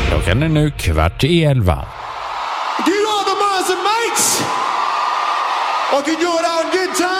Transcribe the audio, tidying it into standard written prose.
Klockan är nu 10:15. Do you know the Mars and Mates? Or can you do it on good time?